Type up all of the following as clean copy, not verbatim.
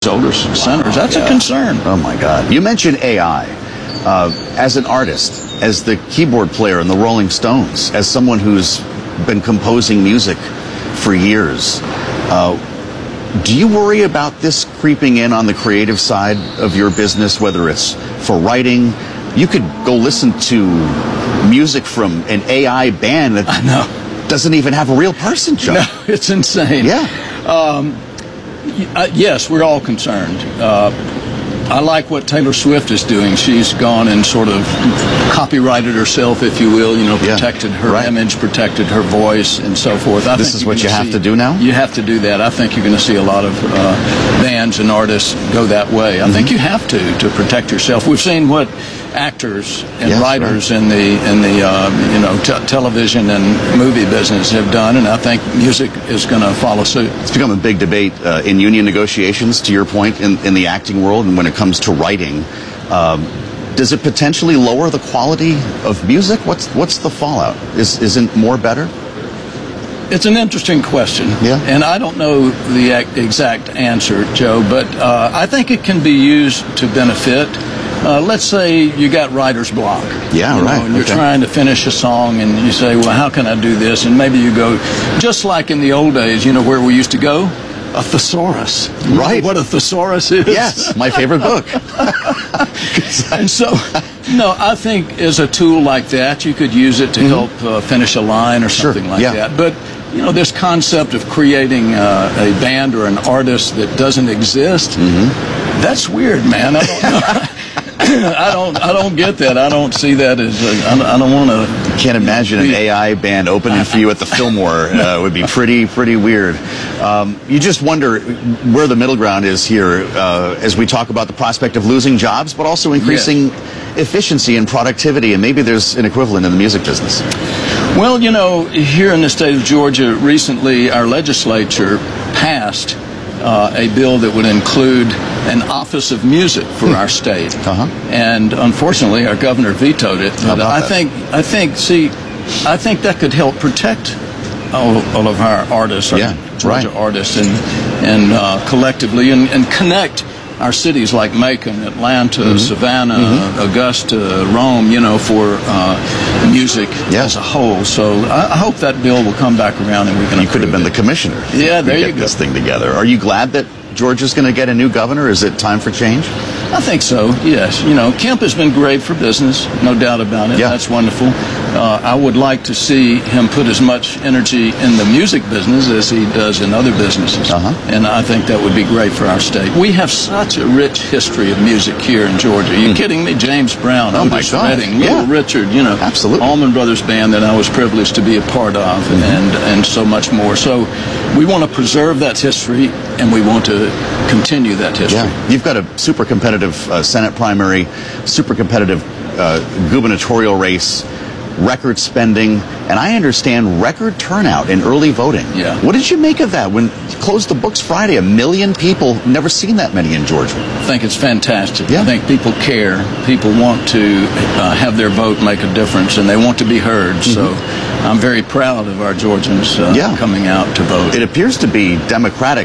shoulder centers. That's a concern. Oh, my God. You mentioned AI. As an artist, as the keyboard player in the Rolling Stones, as someone who's been composing music for years, do you worry about this creeping in on the creative side of your business, whether it's for writing? You could go listen to music from an AI band that doesn't even have a real person, Joe. No, it's insane. Yeah. Yes, we're all concerned. I like what Taylor Swift is doing. She's gone and sort of copyrighted herself, if you will, protected her image, protected her voice, and so forth. This is what you have to do now? You have to do that. I think you're going to see a lot of bands and artists go that way. I think you have to protect yourself. We've seen what actors and writers in the television and movie business have done, and I think music is going to follow suit. It's become a big debate in union negotiations, to your point, in the acting world, and when it comes to writing. Does it potentially lower the quality of music? What's the fallout? Isn't more better? It's an interesting question, and I don't know the exact answer, Joe, but I think it can be used to benefit. Let's say you got writer's block. And you're trying to finish a song, and you say, well, how can I do this? And maybe you go, just like in the old days, where we used to go? A thesaurus. Right. What a thesaurus is? Yes, my favorite book. And so, I think as a tool like that, you could use it to help finish a line or something like that. But, this concept of creating a band or an artist that doesn't exist, that's weird, man. I don't know. I don't get that. I don't see that as I don't want to. Can't imagine an AI band opening for you at the Fillmore. It would be pretty weird. You just wonder where the middle ground is here as we talk about the prospect of losing jobs, but also increasing efficiency and productivity, and maybe there's an equivalent in the music business. Well, here in the state of Georgia, recently our legislature passed a bill that would include an Office of Music for our state, and unfortunately, our governor vetoed it. But I think that could help protect all of our artists, our Georgia artists, and collectively, and connect our cities like Macon, Atlanta, Savannah, Augusta, Rome, for music as a whole. So I hope that bill will come back around and we can. You could have been the commissioner. Yeah, there you go. Get this thing together. Are you glad that Georgia's going to get a new governor? Is it time for change? I think so, yes. Kemp has been great for business, no doubt about it. That's wonderful. I would like to see him put as much energy in the music business as he does in other businesses. And I think that would be great for our state. We have such a rich history of music here in Georgia. Are you kidding me? James Brown, Otis Redding, Little Richard, absolutely. Allman Brothers Band that I was privileged to be a part of, and so much more. So we want to preserve that history, and we want to continue that history. You've got a super competitive Senate primary, super competitive gubernatorial race, record spending, and I understand record turnout in early voting. What did you make of that? When you closed the books Friday, 1 million people, never seen that many in Georgia. I think it's fantastic. I think people care. People want to have their vote make a difference, and they want to be heard. So I'm very proud of our Georgians coming out to vote. It appears to be Democratic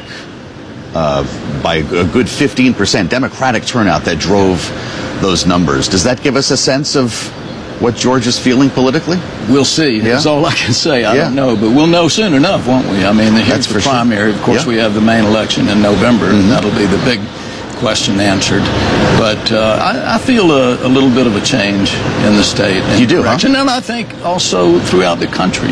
by a good 15% Democratic turnout that drove those numbers. Does that give us a sense of what Georgia's feeling politically? We'll see. That's all I can say. I don't know, but we'll know soon enough, won't we? I mean, here's the primary. Of course, we have the main election in November, and that'll be the big question answered. But I feel a little bit of a change in the state. You do, huh? And I think also throughout the country,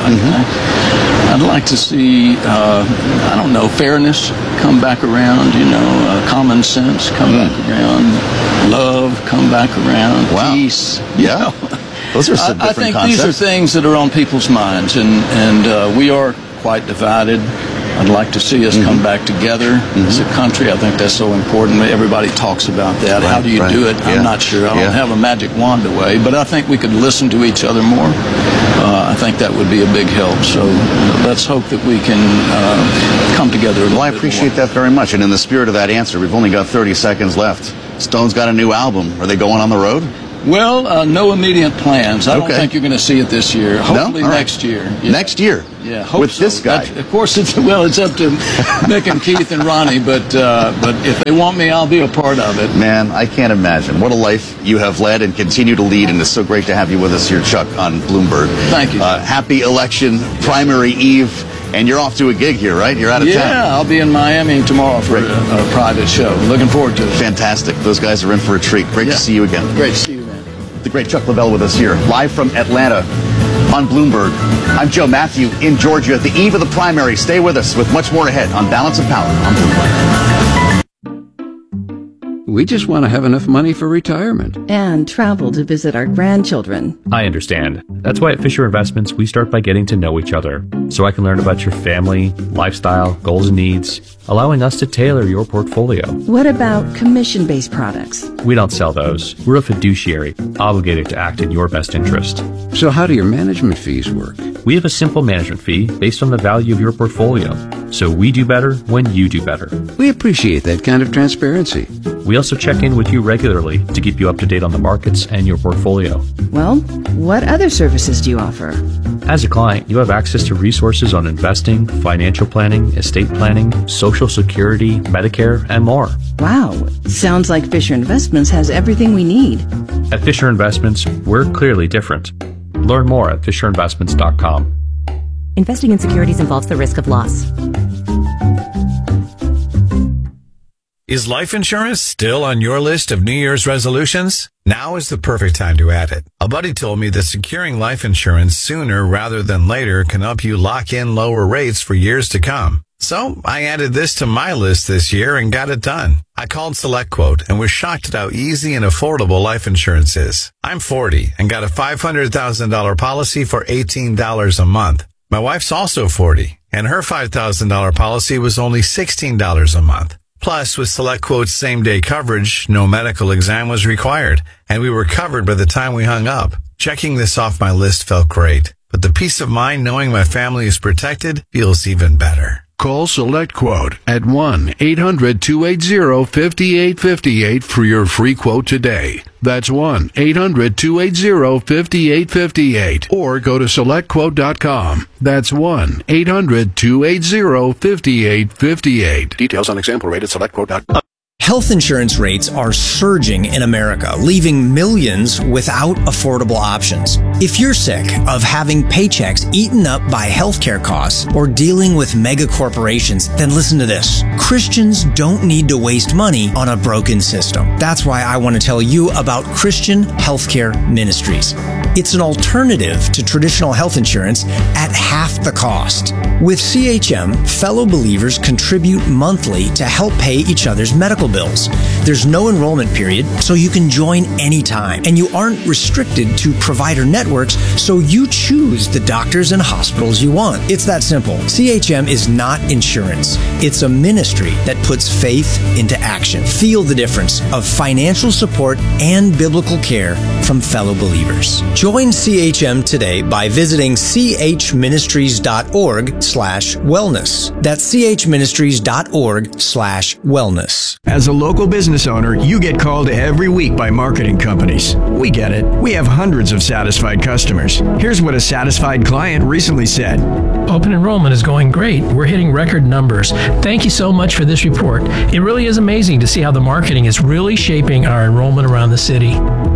I'd like to see, fairness come back around, common sense come back around, love come back around, peace. Those are some different I think concepts. these are things that are on people's minds, and we are quite divided. I'd like to see us come back together as a country. I think that's so important. Everybody talks about that. How do you do it? I'm not sure. I don't have a magic wand away, but I think we could listen to each other more. I think that would be a big help. So let's hope that we can come together a little bit I appreciate that very much. And in the spirit of that answer, we've only got 30 seconds left. Stone's got a new album. Are they going on the road? Well, no immediate plans. I don't Okay. think you're going to see it this year. Hopefully All right. next year. Yeah. Next year? Yeah, hope With so. this guy? Of course, it's up to Mick and Keith and Ronnie, but if they want me, I'll be a part of it. Man, I can't imagine. What a life you have led and continue to lead, and it's so great to have you with us here, Chuck, on Bloomberg. Thank you. Happy election primary eve, and you're off to a gig here, right? You're out of town. Yeah, I'll be in Miami tomorrow for a private show. Looking forward to it. Fantastic. Those guys are in for a treat. Great to see you again. Great to see you, man. The great Chuck Leavell with us here, live from Atlanta on Bloomberg. I'm Joe Matthew in Georgia at the eve of the primary. Stay with us with much more ahead on Balance of Power on Bloomberg. We just want to have enough money for retirement. And travel to visit our grandchildren. I understand. That's why at Fisher Investments, we start by getting to know each other, so I can learn about your family, lifestyle, goals and needs, allowing us to tailor your portfolio. What about commission-based products? We don't sell those. We're a fiduciary, obligated to act in your best interest. So how do your management fees work? We have a simple management fee based on the value of your portfolio, so we do better when you do better. We appreciate that kind of transparency. We also check in with you regularly to keep you up to date on the markets and your portfolio. Well, what other services do you offer? As a client, you have access to resources on investing, financial planning, estate planning, Social Security, Medicare, and more. Wow, sounds like Fisher Investments has everything we need. At Fisher Investments, we're clearly different. Learn more at FisherInvestments.com. Investing in securities involves the risk of loss. Is life insurance still on your list of New Year's resolutions? Now is the perfect time to add it. A buddy told me that securing life insurance sooner rather than later can help you lock in lower rates for years to come. So I added this to my list this year and got it done. I called SelectQuote and was shocked at how easy and affordable life insurance is. I'm 40 and got a $500,000 policy for $18 a month. My wife's also 40 and her $5,000 policy was only $16 a month. Plus, with SelectQuote's same-day coverage, no medical exam was required, and we were covered by the time we hung up. Checking this off my list felt great, but the peace of mind knowing my family is protected feels even better. Call SelectQuote at 1-800-280-5858 for your free quote today. That's 1-800-280-5858. Or go to SelectQuote.com. That's 1-800-280-5858. Details on example rate at SelectQuote.com. Health insurance rates are surging in America, leaving millions without affordable options. If you're sick of having paychecks eaten up by healthcare costs or dealing with mega corporations, then listen to this. Christians don't need to waste money on a broken system. That's why I want to tell you about Christian Healthcare Ministries. It's an alternative to traditional health insurance at half the cost. With CHM, fellow believers contribute monthly to help pay each other's medical bills. There's no enrollment period, so you can join anytime. And you aren't restricted to provider networks, so you choose the doctors and hospitals you want. It's that simple. CHM is not insurance. It's a ministry that puts faith into action. Feel the difference of financial support and biblical care from fellow believers. Join CHM today by visiting chministries.org/wellness. That's chministries.org/wellness. As a local business owner, you get called every week by marketing companies. We get it. We have hundreds of satisfied customers. Here's what a satisfied client recently said. Open enrollment is going great. We're hitting record numbers. Thank you so much for this report. It really is amazing to see how the marketing is really shaping our enrollment around the city.